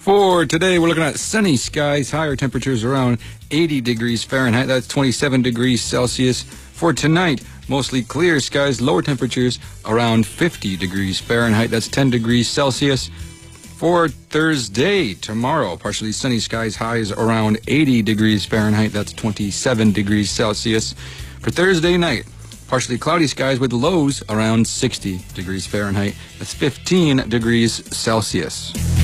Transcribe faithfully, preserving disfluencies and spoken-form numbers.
For today, we're looking at sunny skies, higher temperatures around eighty degrees Fahrenheit. That's twenty-seven degrees Celsius. For tonight, mostly clear skies, lower temperatures around fifty degrees Fahrenheit. That's ten degrees Celsius. For Thursday, tomorrow, partially sunny skies, highs around eighty degrees Fahrenheit. That's twenty-seven degrees Celsius. For Thursday night, partially cloudy skies with lows around sixty degrees Fahrenheit. That's fifteen degrees Celsius.